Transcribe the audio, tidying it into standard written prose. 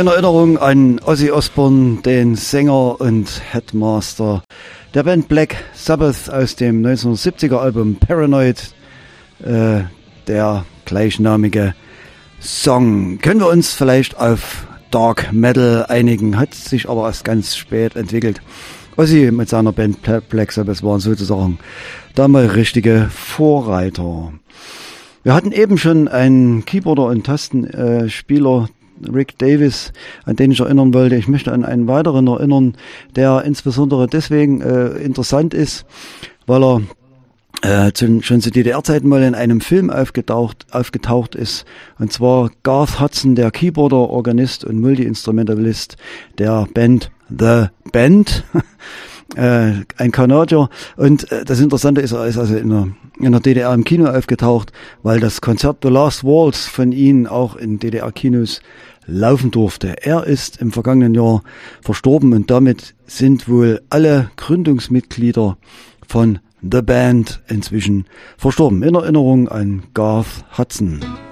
In Erinnerung an Ozzy Osbourne, den Sänger und Headmaster der Band Black Sabbath aus dem 1970er Album Paranoid, der gleichnamige Song. Können wir uns vielleicht auf Dark Metal einigen, hat sich aber erst ganz spät entwickelt. Ozzy mit seiner Band Black Sabbath waren sozusagen damals richtige Vorreiter. Wir hatten eben schon einen Keyboarder und Tastenspieler, Rick Davis, an den ich erinnern wollte. Ich möchte an einen weiteren erinnern, der insbesondere deswegen interessant ist, weil er schon zu DDR-Zeiten mal in einem Film aufgetaucht ist. Und zwar Garth Hudson, der Keyboarder, Organist und Multi-Instrumentalist der Band The Band. Ein Kanadier. Und das Interessante ist, er ist also in der DDR im Kino aufgetaucht, weil das Konzert The Last Waltz von ihm auch in DDR-Kinos laufen durfte. Er ist im vergangenen Jahr verstorben und damit sind wohl alle Gründungsmitglieder von The Band inzwischen verstorben. In Erinnerung an Garth Hudson.